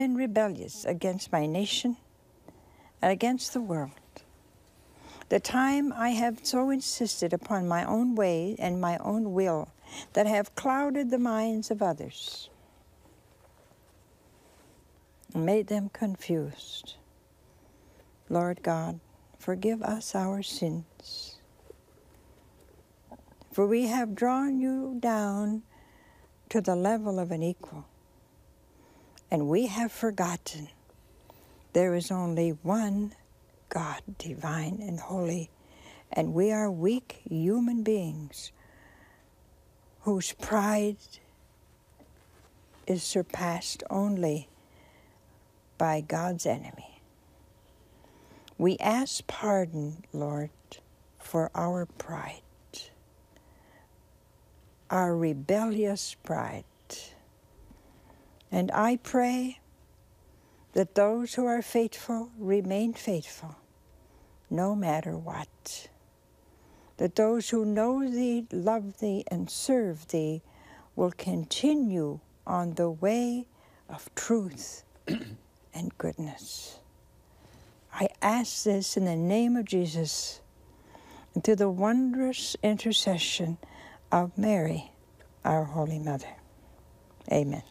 been rebellious against my nation and against the world. The time I have so insisted upon my own way and my own will that have clouded the minds of others and made them confused. Lord God, forgive us our sins, for we have drawn you down to the level of an equal, and we have forgotten there is only one God, divine and holy, and we are weak human beings whose pride is surpassed only by God's enemy. We ask pardon, Lord, for our pride, our rebellious pride. And I pray that those who are faithful remain faithful, no matter what. That those who know thee, love thee, and serve thee will continue on the way of truth and goodness. I ask this in the name of Jesus and through the wondrous intercession of Mary, our Holy Mother. Amen.